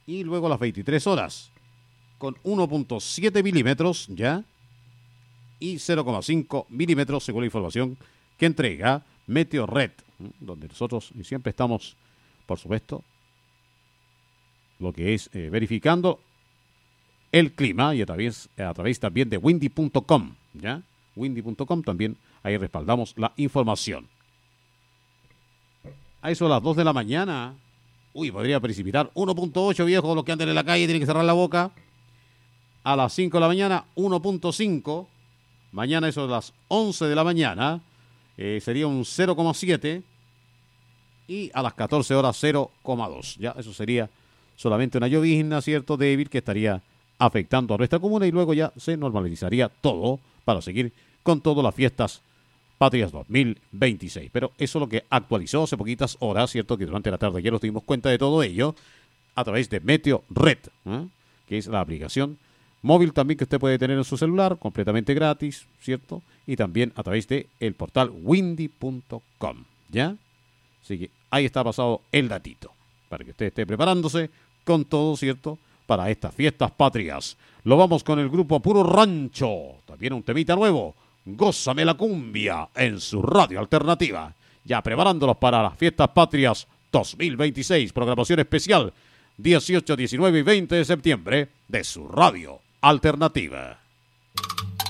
Y luego a las 23 horas, con 1.7 milímetros, ¿ya? Y 0,5 milímetros, según la información que entrega Meteorred, donde nosotros siempre estamos, por supuesto, lo que es verificando el clima y a través también de windy.com, ¿ya? Windy.com también, ahí respaldamos la información. A eso a las 2 de la mañana, podría precipitar 1.8, viejo, los que anden en la calle tienen que cerrar la boca. A las 5 de la mañana, 1.5. Mañana eso a las 11 de la mañana, sería un 0,7. Y a las 14 horas, 0,2. Ya, eso sería solamente una llovizna, ¿cierto? Débil que estaría afectando a nuestra comuna y luego ya se normalizaría todo para seguir con todas las fiestas patrias 2026. Pero eso es lo que actualizó hace poquitas horas, ¿cierto? Que durante la tarde ya nos dimos cuenta de todo ello a través de Meteorred, que es la aplicación móvil también que usted puede tener en su celular, completamente gratis, ¿cierto? Y también a través de el portal windy.com, ¿ya? Así que ahí está pasado el datito, para que usted esté preparándose con todo, ¿cierto?, para estas fiestas patrias. Lo vamos con el grupo Puro Rancho, también un temita nuevo, Gózame la cumbia, en su radio alternativa. Ya preparándolos para las fiestas patrias 2026, programación especial 18, 19 y 20 de septiembre de su radio alternativa.